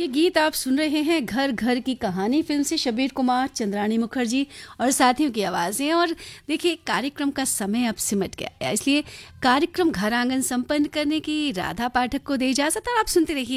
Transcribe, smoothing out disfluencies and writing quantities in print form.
ये गीत आप सुन रहे हैं घर घर की कहानी फिल्म से शब्बीर कुमार, चंद्राणी मुखर्जी और साथियों की आवाजें। और देखिए कार्यक्रम का समय अब सिमट गया है, इसलिए कार्यक्रम घर आंगन संपन्न करने की राधा पाठक को दे इजाजत और आप सुनते रहिए